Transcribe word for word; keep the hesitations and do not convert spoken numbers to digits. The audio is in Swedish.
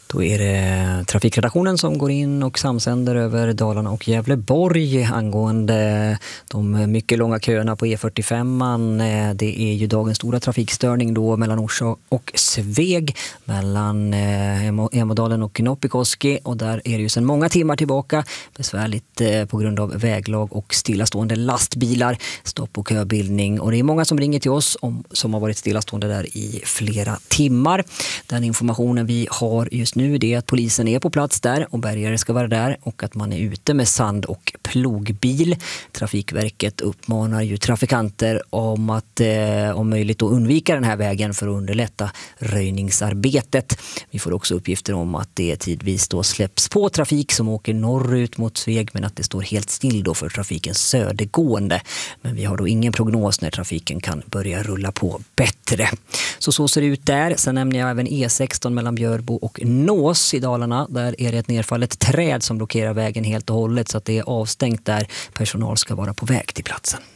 Då är det trafikredaktionen som går in och samsänder över Dalarna och Gävleborg angående de mycket långa köerna på E fyrtiofem. Det är ju dagens stora trafikstörning då mellan Orsa och Sveg, mellan Emådalen och Noppikoski, och där är det ju sedan många timmar tillbaka besvärligt på grund av väglag och stillastående lastbilar, stopp och köbildning, och det är många som ringer till oss om, som har varit stillastående där i flera timmar. Den informationen vi har just nu är att polisen är på plats där och bärgare ska vara där och att man är ute med sand- och plogbil. Trafikverket uppmanar ju trafikanter om att eh, om möjligt att undvika den här vägen för att underlätta röjningsarbetet. Vi får också uppgifter om att det tidvis då släpps på trafik som åker norrut mot Sveg, men att det står helt still då för trafiken södergående. Men vi har då ingen prognos när trafiken kan börja rulla på bättre. Så så ser det ut där. Sen nämner jag även E sexton mellan Björbo och Nås i Dalarna. Där är det ett nedfallet träd som blockerar vägen helt och hållet, så att det är avstängt där. Personal ska vara på väg till platsen.